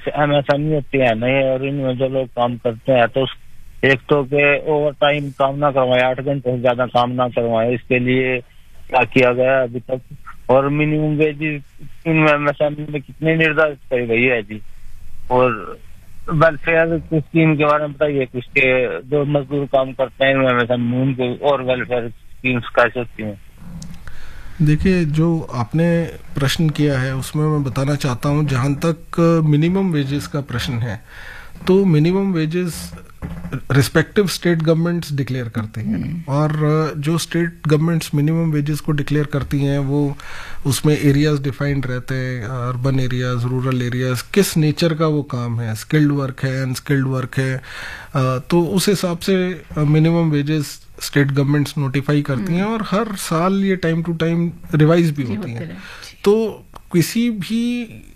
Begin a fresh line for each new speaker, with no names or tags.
MSME होती है नहीं, और इनमें जो लोग काम करते हैं तो एक तो के ओवर टाइम काम ना करवाए, 8 घंटे से ज्यादा काम ना करवाए, इसके लिए क्या किया गया अभी तक? और मिनिमम वेजेस इन MSME में कितने निर्धारित करी गई है जी? और वेलफेयर स्कीम के बारे में बताइए कुछ, के जो मजदूर काम करते हैं MSME उनको और वेलफेयर स्कीम्स कैसे होती हैं?
देखिए, जो आपने प्रश्न किया है उसमें मैं बताना चाहता हूँ, जहाँ तक मिनिमम वेजेस का प्रश्न है, तो minimum wages respective state governments declare करते हैं, और जो स्टेट गवर्नमेंट्स मिनिमम वेजेस को डिक्लेयर करती हैं वो उसमें एरियाज डिफाइंड रहते हैं, अर्बन एरियाज, रूरल एरियाज, किस नेचर का वो काम है, स्किल्ड वर्क है, अनस्किल्ड वर्क है, तो उस हिसाब से minimum wages state governments notify करती हैं, और हर साल ये टाइम टू टाइम रिवाइज भी होती हैं। तो किसी भी